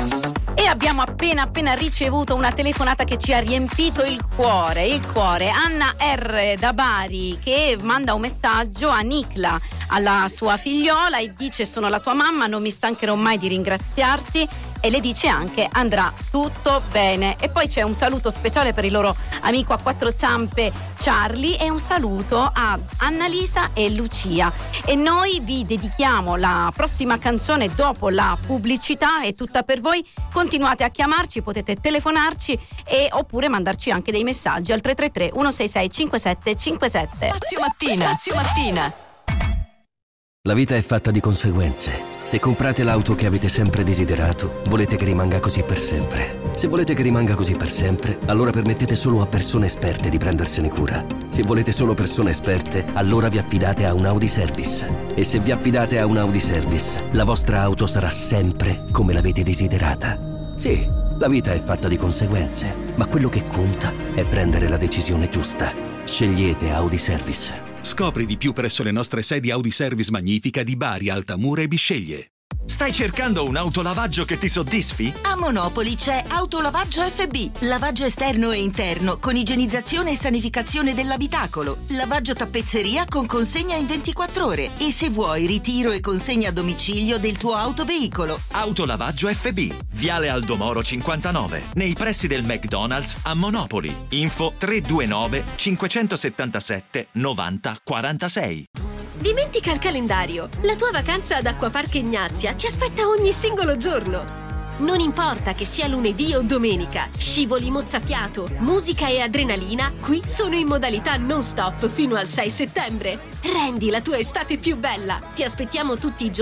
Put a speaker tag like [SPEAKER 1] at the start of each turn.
[SPEAKER 1] E abbiamo appena ricevuto una telefonata che ci ha riempito il cuore. Anna R da Bari, che manda un messaggio a Nicla, alla sua figliola, e dice: sono la tua mamma, non mi stancherò mai di ringraziarti, e le dice anche andrà tutto bene. E poi c'è un saluto speciale per il loro amico a quattro zampe Charlie, e un saluto a Annalisa e Lucia. E noi vi dedichiamo la prossima canzone dopo la pubblicità, è tutta per voi. Continuate a chiamarci, potete telefonarci oppure mandarci anche dei messaggi al 333 166 5757.
[SPEAKER 2] Spazio Mattina.
[SPEAKER 3] La vita è fatta di conseguenze. Se comprate l'auto che avete sempre desiderato, volete che rimanga così per sempre. Se volete che rimanga così per sempre, allora permettete solo a persone esperte di prendersene cura. Se volete solo persone esperte, allora vi affidate a un Audi Service. E se vi affidate a un Audi Service, la vostra auto sarà sempre come l'avete desiderata. Sì, la vita è fatta di conseguenze, ma quello che conta è prendere la decisione giusta. Scegliete Audi Service.
[SPEAKER 4] Scopri di più presso le nostre sedi Audi Service Magnifica di Bari, Altamura e Bisceglie.
[SPEAKER 5] Stai cercando un autolavaggio che ti soddisfi?
[SPEAKER 2] A Monopoli c'è Autolavaggio FB, lavaggio esterno e interno con igienizzazione e sanificazione dell'abitacolo, lavaggio tappezzeria con consegna in 24 ore e, se vuoi, ritiro e consegna a domicilio del tuo autoveicolo.
[SPEAKER 5] Autolavaggio FB, Viale Aldomoro 59, nei pressi del McDonald's a Monopoli. Info 329 577 90 46.
[SPEAKER 6] Dimentica il calendario. La tua vacanza ad Acquapark Ignazia ti aspetta ogni singolo giorno. Non importa che sia lunedì o domenica, scivoli mozzafiato, musica e adrenalina qui sono in modalità non stop fino al 6 settembre. Rendi la tua estate più bella. Ti aspettiamo tutti i giorni